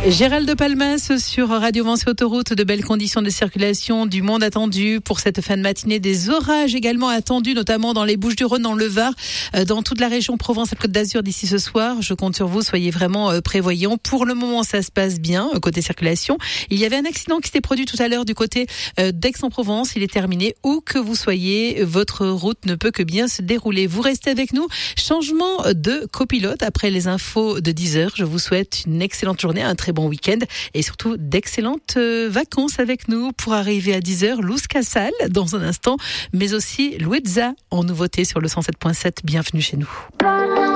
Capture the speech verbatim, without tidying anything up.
Gérald de Palmas sur Radio Vence et Autoroute, de belles conditions de circulation, du monde attendu pour cette fin de matinée, des orages également attendus, notamment dans les Bouches-du-Rhône, dans le Var, dans toute la région Provence-Alpes-Côte d'Azur d'ici ce soir. Je compte sur vous, soyez vraiment prévoyants. Pour le moment, ça se passe bien côté circulation. Il y avait un accident qui s'est produit tout à l'heure du côté d'Aix-en-Provence. Il est terminé. Où que vous soyez, votre route ne peut que bien se dérouler. Vous restez avec nous. Changement de copilote après les infos de dix heures. Je vous souhaite une excellente journée, un très bon week-end et surtout d'excellentes vacances avec nous. Pour arriver à dix heures, Luz Casal dans un instant, mais aussi Louisa en nouveauté sur le cent sept point sept. Bienvenue chez nous.